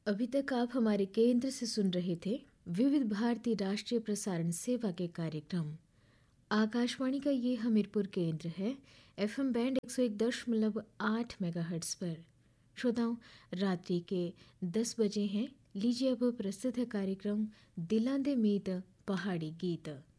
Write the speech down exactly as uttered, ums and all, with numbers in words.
अभी तक आप हमारे केंद्र से सुन रहे थे विविध भारती राष्ट्रीय प्रसारण सेवा के कार्यक्रम। आकाशवाणी का ये हमीरपुर केंद्र है। एफएम बैंड एक सौ एक दशमलव आठ मेगाहर्ट्ज पर। श्रोताओं, रात्रि के दस बजे हैं। लीजिए अब प्रस्तुत है कार्यक्रम दिलां दे मीत पहाड़ी गीत।